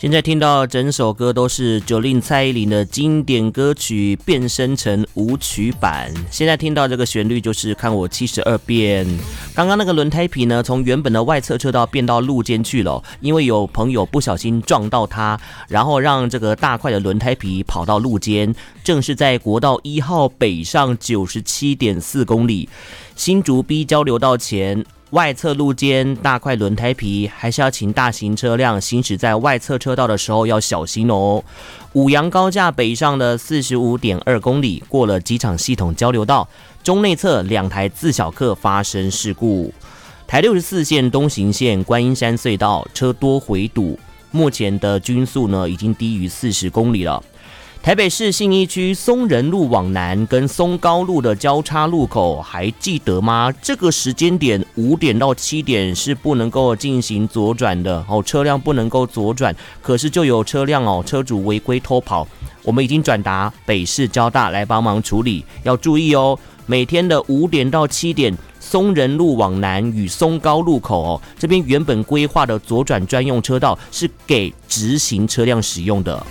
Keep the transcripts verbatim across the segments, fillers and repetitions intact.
现在听到整首歌都是Jolin蔡依林的经典歌曲变身成舞曲版，现在听到这个旋律就是看我七十二变。刚刚那个轮胎皮呢，从原本的外侧车道变到路肩去了，因为有朋友不小心撞到它，然后让这个大块的轮胎皮跑到路肩，正是在国道一号北上 九十七点四公里，新竹 B 交流道前外侧路肩大块轮胎皮，还是要请大型车辆行驶在外侧车道的时候要小心哦。五杨高架北上的 四十五点二公里，过了机场系统交流道，中内侧两台自小客发生事故。台六十四线东行线观音山隧道车多回堵，目前的均速呢已经低于四十公里了。台北市信义区松仁路往南跟松高路的交叉路口，还记得吗？这个时间点五点到七点是不能够进行左转的哦，车辆不能够左转，可是就有车辆哦，车主违规偷跑，我们已经转达北市交大来帮忙处理，要注意哦。每天的五点到七点，松仁路往南与松高路口哦，这边原本规划的左转专用车道是给直行车辆使用的。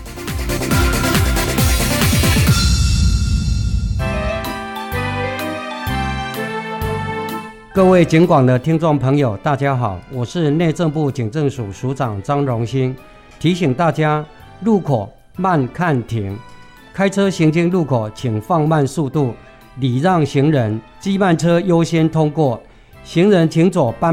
各位警广的听众朋友，大家好，我是内政部警政署署长张荣兴，提醒大家路口慢看停，开车行经路口请放慢速度，礼让行人，机慢车优先通过，行人请走斑